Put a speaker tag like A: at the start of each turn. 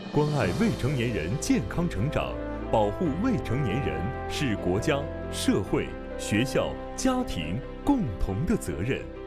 A: 关爱未成年人健康成长，保护未成年人是国家、社会、学校、家庭共同的责任。